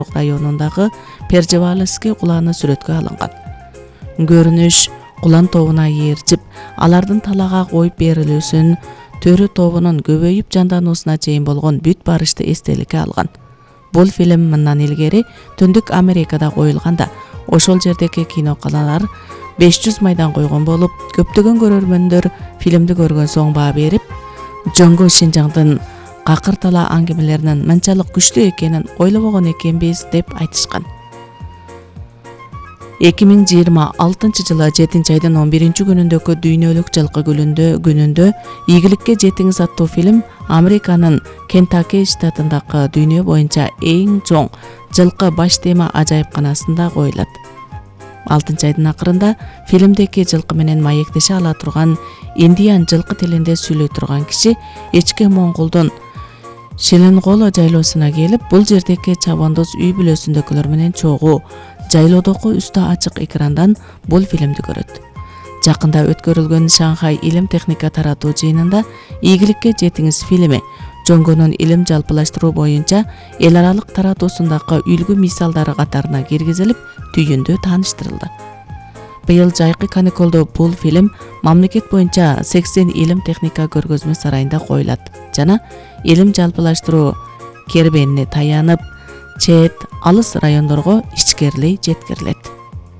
районундагы Пержеваловский куланы сүрөткө алынган. Көрүнүш кулан тобуна ээрчип, алардын талага коюп берилүүсүн, төрү тобунун көбөйүп жандануусуна чейин болгон бүт барышты эстеликке алган. Бул фильм мындан илгери Түндүк Америкада коюлганда, ошол жердеги киноканалар 500 майдан койгон болуп, көптөгөн көрөрмөндөр фильмди көргөн соң баа берип, Жонго Шинжаңдын какыртала аңгемелеринин мынчалык күчтүү экенин ойлобогон экенбиз деп айтышкан. 2026 жылы 7-айдын 11-күнүндөгү дүйнөлүк жылкы күнүндө ийгиликке жетиңиз аттуу фильм Американын Кентаки штатындагы дүйнө боюнча эң чоң жылкы баш тема ажайыпканасында коюлат. 6-айдын акырында фильмдеги жылкы менен маектеше ала турган индиан жылкы тилинде сүйлөй турган киши Эчке Монголдун Шеленголо жайлоосуна келип, бул жердеги чабандоз үй бүлөсүндөгүлөр менен чогуу жайлоодогу үстү ачык экрандан бул фильмди көрөт. Жакында өткөрүлгөн Шанхай илим техника таратуу жыйынында ийгиликке жетиңиз фильми Жонгонун илим жалпылаштыруу боюнча эл аралык таратуусундагы үлгү мисалдары катарына киргизилип, түйүндө тааныштырылды. Быйыл жайкы каникулда бул фильм мамлекет боюнча 80 илим техника көргөзмө сарайында коюлат жана илим жалпылаштыруу кербенине таянып, чет, алыс райондорго ичкерилей жеткирилет.